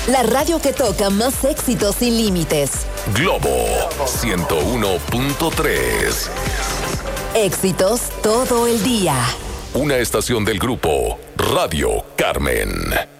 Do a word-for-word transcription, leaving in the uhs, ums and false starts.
La radio que toca más éxitos sin límites. Globo ciento uno punto tres. Éxitos todo el día. Una estación del grupo Radio Carmen.